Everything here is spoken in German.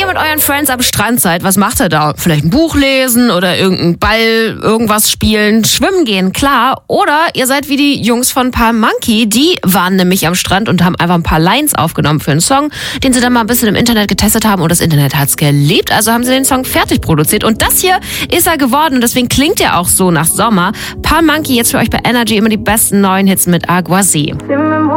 mit euren Friends am Strand seid, was macht ihr da? Vielleicht ein Buch lesen oder irgendeinen Ball, irgendwas spielen, schwimmen gehen, klar. Oder ihr seid wie die Jungs von Palm Monkey, die waren nämlich am Strand und haben einfach ein paar Lines aufgenommen für einen Song, den sie dann mal ein bisschen im Internet getestet haben und das Internet hat's geliebt, also haben sie den Song fertig produziert und das hier ist er geworden und deswegen klingt er auch so nach Sommer. Palm Monkey jetzt für euch bei Energy, immer die besten neuen Hits mit Aguasí.